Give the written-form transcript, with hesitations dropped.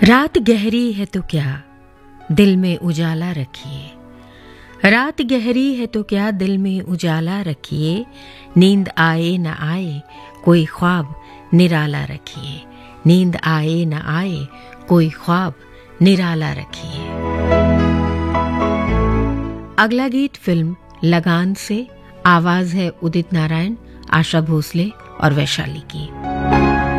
रात गहरी है तो क्या दिल में उजाला रखिए। रात गहरी है तो क्या दिल में उजाला रखिए। नींद आए न आए कोई ख्वाब निराला रखिए। नींद आए न आए कोई ख्वाब निराला रखिए। अगला गीत फिल्म लगान से। आवाज है उदित नारायण, आशा भोसले और वैशाली की।